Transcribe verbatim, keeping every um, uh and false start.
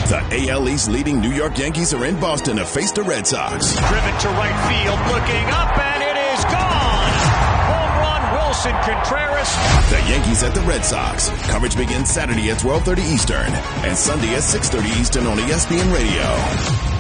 The A L East leading New York Yankees are in Boston to face the Red Sox. Driven to right field, looking up, and it is gone! Home run, Wilson Contreras. The Yankees at the Red Sox. Coverage begins Saturday at twelve thirty Eastern and Sunday at six thirty Eastern on E S P N Radio.